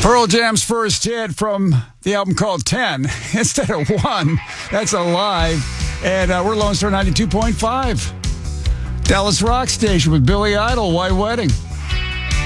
Pearl Jam's first hit from the album called 10 instead of 1. That's a lie. And we're Lone Star 92.5. Dallas Rock Station with Billy Idol, White Wedding.